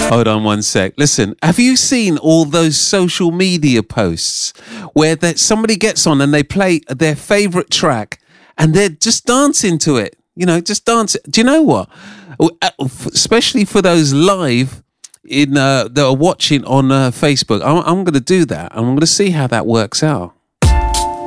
Hold on one sec. Listen, have you seen all those social media posts where somebody gets on and they play their favorite track and they're just dancing to it? You know, just dancing. Do you know what? Especially for those live that are watching on Facebook, I'm going to do that. I'm going to see how that works out.